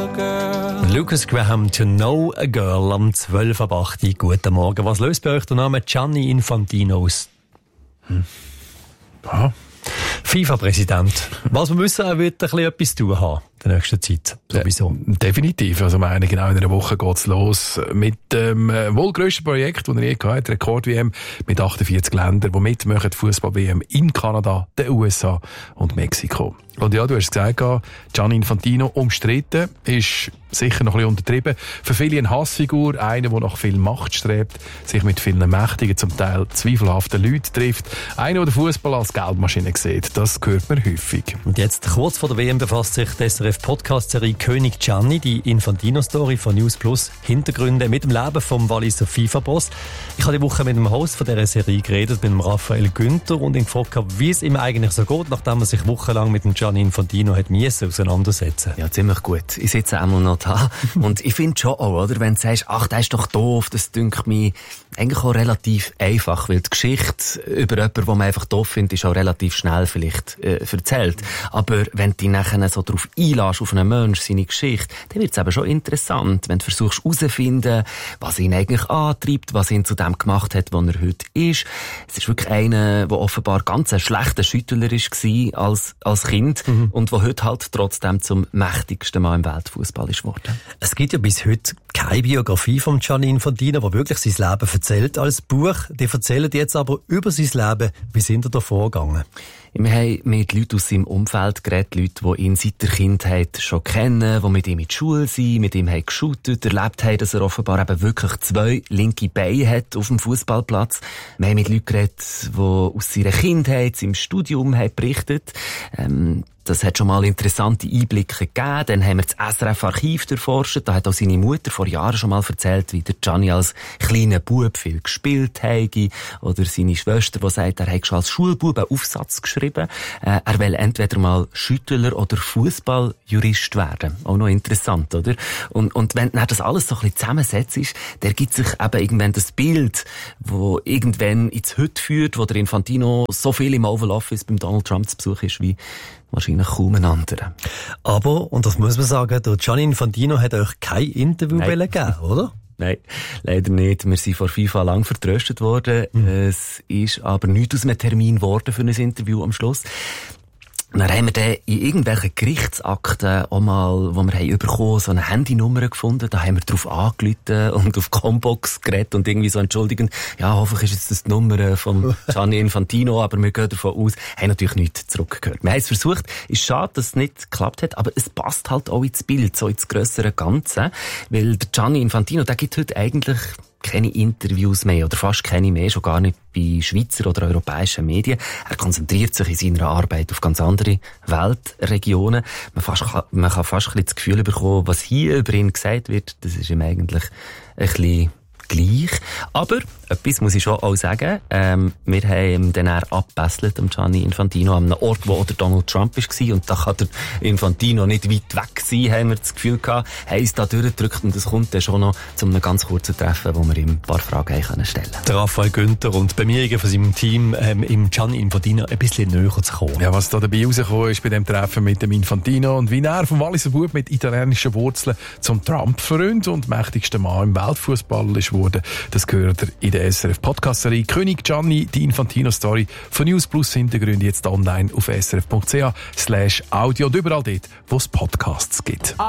a girl. Lucas Graham, To Know a Girl, am 12.08 Uhr. Guten Morgen. Was löst bei euch der Name Gianni Infantino aus? Ja. FIFA-Präsident. Was wir wissen, er wird ein bisschen etwas zu tun haben in der nächsten Zeit. Sowieso. Definitiv. Also, meine, genau in einer Woche geht's los mit dem wohl grössten Projekt, das er je gehabt hat, Rekord-WM mit 48 Ländern, die mitmachen, Fußball-WM in Kanada, den USA und Mexiko. Und ja, du hast es gesagt, Gianni Infantino umstritten, ist sicher noch ein bisschen untertrieben. Für viele eine Hassfigur, einer, der nach viel Macht strebt, sich mit vielen mächtigen, zum Teil zweifelhaften Leuten trifft. Einer, der den Fußball als Geldmaschine sieht. Das hört man häufig. Und jetzt, kurz vor der WM, befasst sich die SRF-Podcast-Serie König Gianni, die Infantino-Story von News Plus, Hintergründe mit dem Leben vom Walliser FIFA-Boss. Ich habe die Woche mit dem Host von dieser Serie geredet, mit dem Raphael Günther, und ihn gefragt, wie es ihm eigentlich so geht, nachdem er sich wochenlang mit dem Gianni Infantino hat auseinandersetzen. Ja, ziemlich gut. Ich sitze einmal noch da. Und ich finde schon auch, oder? Wenn du sagst, ach, der ist doch doof, das dünkt mich eigentlich auch relativ einfach, weil die Geschichte über jemanden, den man einfach doof findet, ist auch relativ schnell vielleicht erzählt. Aber wenn du dich nachher so darauf einlässt, auf einen Menschen, seine Geschichte, dann wird es eben schon interessant, wenn du versuchst herauszufinden, was ihn eigentlich antreibt, was ihn zu dem gemacht hat, was er heute ist. Es ist wirklich einer, der offenbar ganz ein schlechter Schüttler war als Kind und der heute halt trotzdem zum mächtigsten Mann im Weltfußball ist geworden. Es gibt ja bis heute keine Biografie von Gianni Infantino, der wirklich sein Leben erzählt als Buch. Die erzählen jetzt aber über sein Leben. Wie sind er da vorgegangen? Wir haben mit Leuten aus seinem Umfeld geredet, Leute, die ihn seit der Kindheit schon kennen, die mit ihm in die Schule sind, mit ihm haben geshootet, erlebt haben, dass er offenbar eben wirklich 2 linke Beine hat auf dem Fußballplatz. Wir haben mit Leuten geredet, die aus seiner Kindheit, seinem Studium haben berichtet. Das hat schon mal interessante Einblicke gegeben. Dann haben wir das SRF-Archiv erforscht. Da hat auch seine Mutter vor Jahren schon mal erzählt, wie der Gianni als kleiner Bub viel gespielt habe. Oder seine Schwester, die sagt, er hat schon als Schulbub einen Aufsatz geschrieben. Er will entweder mal Schüttler oder Fußballjurist werden. Auch noch interessant, oder? Und wenn er das alles so ein bisschen zusammensetzt, dann gibt sich eben irgendwann das Bild, wo irgendwann ins Heute führt, wo der Infantino so viel im Oval Office beim Donald Trump zu Besuch ist, wie wahrscheinlich kaum ein anderer. Aber, und das muss man sagen, der Gianni Infantino hat euch kein Interview gegeben, oder? Nein, leider nicht. Wir sind vor FIFA lang vertröstet worden. Es ist aber nichts aus einem Termin geworden für ein Interview am Schluss. Dann haben wir dann in irgendwelchen Gerichtsakten auch mal, wo wir haben bekommen, so eine Handynummer gefunden. Da haben wir drauf angerufen und auf Combox geredet und irgendwie so entschuldigend, ja, hoffentlich ist jetzt das die Nummer von Gianni Infantino, aber wir gehen davon aus, haben natürlich nichts zurückgehört. Wir haben es versucht, ist schade, dass es nicht geklappt hat, aber es passt halt auch ins Bild, so ins grössere Ganze, weil der Gianni Infantino, der gibt heute eigentlich keine Interviews mehr oder fast keine mehr, schon gar nicht bei Schweizer oder europäischen Medien. Er konzentriert sich in seiner Arbeit auf ganz andere Weltregionen. Man kann fast ein bisschen das Gefühl bekommen, was hier über ihn gesagt wird, das ist ihm eigentlich ein bisschen gleich. Aber etwas muss ich schon auch sagen. Wir haben dann abgebesselt am Gianni Infantino an einem Ort, wo der Donald Trump war. Und da kann der Infantino nicht weit weg sein, haben wir das Gefühl gehabt. Haben uns da durchgedrückt und es kommt dann schon noch zu einem ganz kurzen Treffen, wo wir ihm ein paar Fragen stellen können. Der Raphael Günther und Bemühungen von seinem Team, im Gianni Infantino ein bisschen näher zu kommen. Ja, was da dabei rausgekommen ist bei dem Treffen mit dem Infantino und wie er vom Walliser Bub mit italienischen Wurzeln zum Trump-Freund und mächtigsten Mann im Weltfußball ist wurde, das gehört in der SRF-Podcast-Serie König Gianni, die Infantino-Story von News Plus Hintergründe jetzt online auf srf.ch/audio und überall dort, wo es Podcasts gibt.